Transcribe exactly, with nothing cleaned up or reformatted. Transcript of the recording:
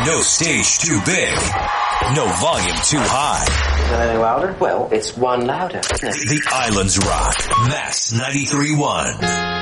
No stage too big. No volume too high. Is that any louder? Well, it's one louder. The Islands Rock. Mass ninety-three point one.